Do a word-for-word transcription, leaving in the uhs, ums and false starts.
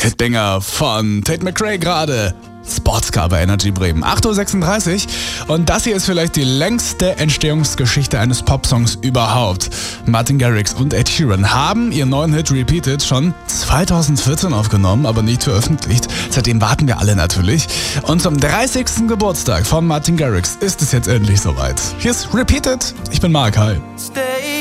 Hitbanger von Tate McRae gerade. Sportscar bei Energy Bremen. acht Uhr sechsunddreißig und das hier ist vielleicht die längste Entstehungsgeschichte eines Popsongs überhaupt. Martin Garrix und Ed Sheeran haben ihren neuen Hit Repeated schon zweitausendvierzehn aufgenommen, aber nicht veröffentlicht. Seitdem warten wir alle natürlich. Und zum dreißigsten Geburtstag von Martin Garrix ist es jetzt endlich soweit. Hier ist Repeated. Ich bin Mark, hi.